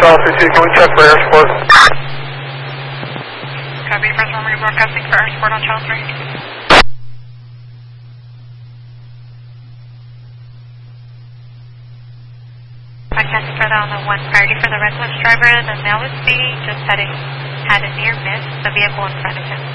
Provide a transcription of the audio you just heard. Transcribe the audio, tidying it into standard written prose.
Channel 3C, can we check for air support? Copy, First Armory broadcasting for air support on Channel 3. Broadcasting for on the 1 priority for the Redwoods driver. The male is speeding, just had a near miss the vehicle in front of him.